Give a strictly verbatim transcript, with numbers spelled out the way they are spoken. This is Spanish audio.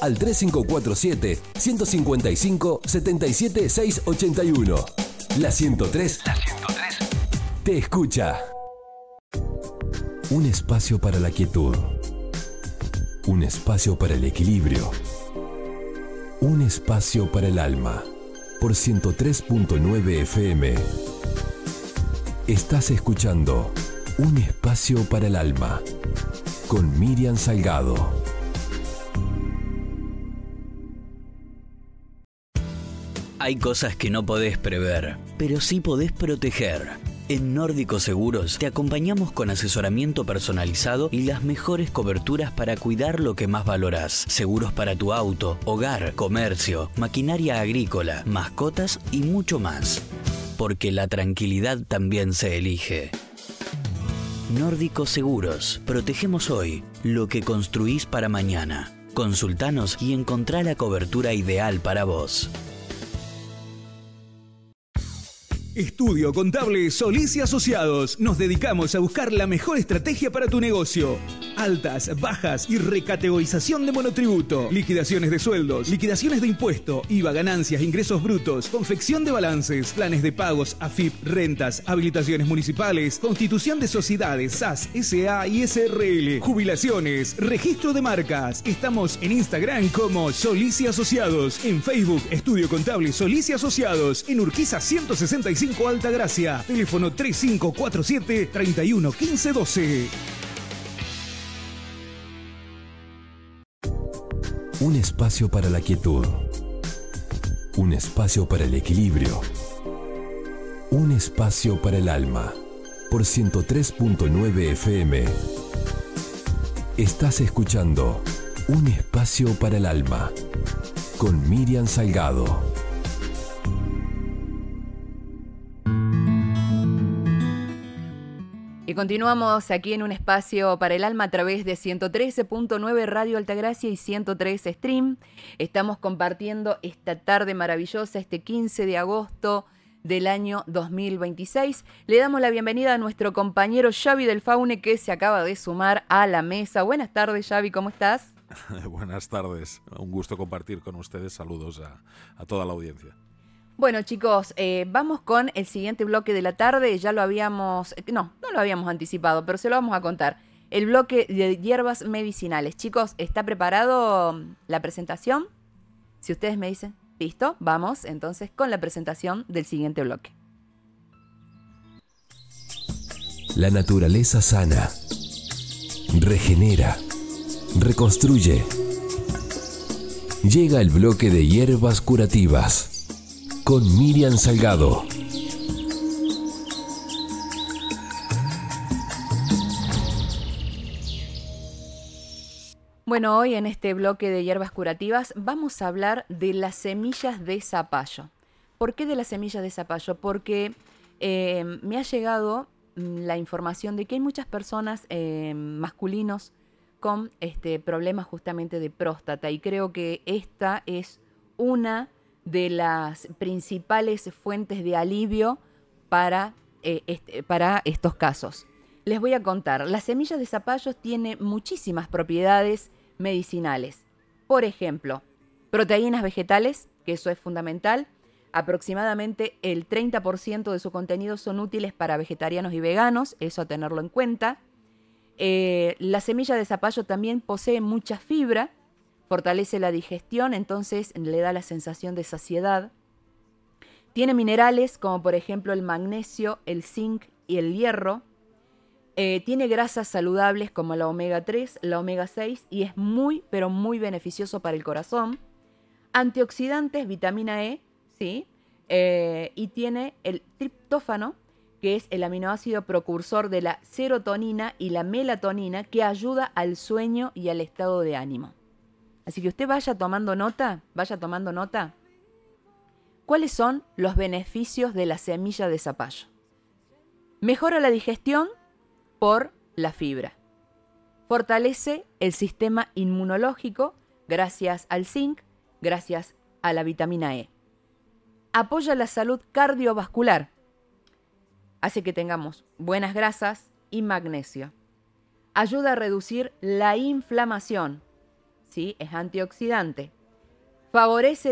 al tres cinco cuatro siete, uno cinco cinco, siete siete seis ocho uno. La ciento tres, la ciento tres te escucha. Un espacio para la quietud. Un espacio para el equilibrio. Un espacio para el alma. Por ciento tres punto nueve F M. Estás escuchando Un espacio para el alma con Miriam Salgado. Hay cosas que no podés prever, pero sí podés proteger. En Nórdico Seguros te acompañamos con asesoramiento personalizado y las mejores coberturas para cuidar lo que más valorás. Seguros para tu auto, hogar, comercio, maquinaria agrícola, mascotas y mucho más. Porque la tranquilidad también se elige. Nórdico Seguros. Protegemos hoy lo que construís para mañana. Consultanos y encontrá la cobertura ideal para vos. Estudio Contable Solís y Asociados. Nos dedicamos a buscar la mejor estrategia para tu negocio. Altas, bajas y recategorización de monotributo. Liquidaciones de sueldos, liquidaciones de impuesto, I V A, ganancias, ingresos brutos, confección de balances, planes de pagos, A F I P, rentas, habilitaciones municipales, constitución de sociedades, S A S, S A y S R L, jubilaciones, registro de marcas. Estamos en Instagram como Solís y Asociados. En Facebook, Estudio Contable Solís y Asociados. En Urquiza ciento sesenta y cinco Altagracia. Teléfono tres cinco cuatro siete, tres uno uno cinco uno dos. Un espacio para la quietud. Un espacio para el equilibrio. Un espacio para el alma. Por ciento tres punto nueve F M. Estás escuchando Un espacio para el alma con Miriam Salgado. Y continuamos aquí en Un espacio para el alma a través de ciento trece punto nueve Radio Altagracia y ciento tres Stream. Estamos compartiendo esta tarde maravillosa, este quince de agosto del año dos mil veintiséis. Le damos la bienvenida a nuestro compañero Xavi del Faune, que se acaba de sumar a la mesa. Buenas tardes, Xavi, ¿cómo estás? Buenas tardes, un gusto compartir con ustedes. Saludos a, a toda la audiencia. Bueno, chicos, eh, vamos con el siguiente bloque de la tarde. Ya lo habíamos, no, no lo habíamos anticipado, pero se lo vamos a contar. El bloque de hierbas medicinales. Chicos, ¿está preparado la presentación? Si ustedes me dicen, listo, vamos entonces con la presentación del siguiente bloque. La naturaleza sana, regenera, reconstruye. Llega el bloque de hierbas curativas con Miriam Salgado. Bueno, hoy en este bloque de hierbas curativas vamos a hablar de las semillas de zapallo. ¿Por qué de las semillas de zapallo? Porque eh, me ha llegado la información de que hay muchas personas eh, masculinos con este, problemas justamente de próstata, y creo que esta es una de las principales fuentes de alivio para, eh, este, para estos casos. Les voy a contar, las semillas de zapallo tienen muchísimas propiedades medicinales. Por ejemplo, proteínas vegetales, que eso es fundamental. Aproximadamente el treinta por ciento de su contenido son útiles para vegetarianos y veganos, eso a tenerlo en cuenta. Eh, la semilla de zapallo también posee mucha fibra, fortalece la digestión, entonces le da la sensación de saciedad. Tiene minerales como por ejemplo el magnesio, el zinc y el hierro. Eh, tiene grasas saludables como la omega tres, la omega seis, y es muy, pero muy beneficioso para el corazón. Antioxidantes, vitamina E, ¿sí? Eh, y tiene el triptófano, que es el aminoácido precursor de la serotonina y la melatonina, que ayuda al sueño y al estado de ánimo. Así que usted vaya tomando nota, vaya tomando nota. ¿Cuáles son los beneficios de la semilla de zapallo? Mejora la digestión por la fibra. Fortalece el sistema inmunológico gracias al zinc, gracias a la vitamina E. Apoya la salud cardiovascular. Hace que tengamos buenas grasas y magnesio. Ayuda a reducir la inflamación. ¿sí? Es antioxidante. Favorece